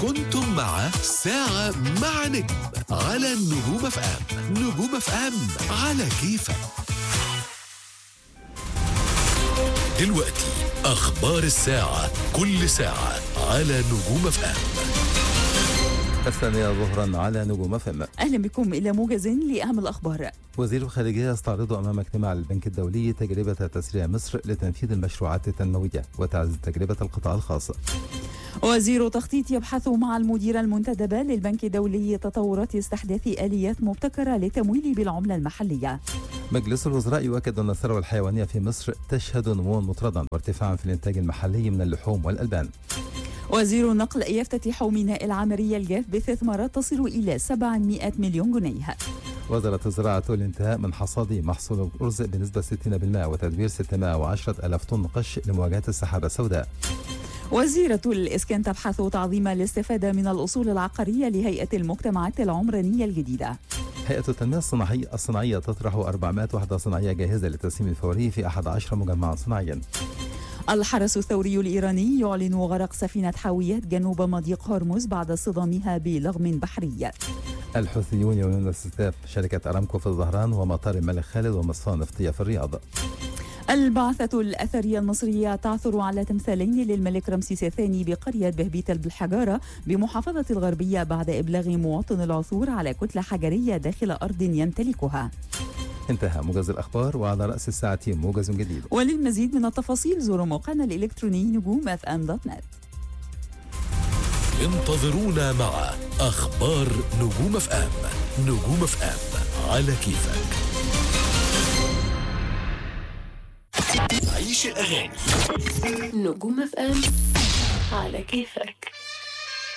كنتم مع ساعة مع نجم على نجوم اف ام. نجوم اف ام على كيفك. دلوقتي أخبار الساعة، كل ساعة على نجوم اف ام. 8 ظهرا على نجوم اف ام. أهلا بكم إلى موجز لأهم الأخبار. وزير الخارجية يستعرض أمام اجتماع البنك الدولي تجربة تسريع مصر لتنفيذ المشروعات التنموية وتعزيز تجربة القطاع الخاص. وزير تخطيط يبحث مع المديرة المنتدبة للبنك الدولي تطورات استحداث آليات مبتكرة للتمويل بالعملة المحلية. مجلس الوزراء يؤكد أن الثروة الحيوانية في مصر تشهد نموا مطردا وارتفاعا في الإنتاج المحلي من اللحوم والألبان. وزير النقل يفتتح ميناء العامرية الجاف باستثمارات تصل إلى 700 مليون جنيه. وزارة الزراعة الانتهاء من حصاد محصول الأرز بنسبة 60% وتدبير 610,000 طن قش لمواجهة السحابة السوداء. وزيرة الإسكان تبحث تعظيم الاستفادة من الأصول العقارية لهيئة المجتمعات العمرانية الجديدة. هيئة التنمية الصناعية تطرح 400 وحدة صناعية جاهزة للتسليم الفوري في 11 مجمعا صناعيا. الحرس الثوري الإيراني يعلن غرق سفينة حاويات جنوب مضيق هرمز بعد اصطدامها بلغم بحري. الحوثيون يعلنون استهداف شركة أرامكو في الظهران ومطار الملك خالد ومصفاة نفطية في الرياض. البعثة الأثرية المصرية تعثر على تمثالين للملك رمسيس الثاني بقرية بهبيتة بالحجارة بمحافظة الغربية بعد إبلاغ مواطن العثور على كتلة حجرية داخل أرض يمتلكها. انتهى موجز الأخبار، وعلى رأس الساعة موجز جديد. وللمزيد من التفاصيل زوروا موقعنا الإلكتروني نجوم.fm.net. انتظرونا مع أخبار نجوم اف ام. نجوم اف ام على كيفك. عيش الأغاني. نجوم اف ام على كيفك.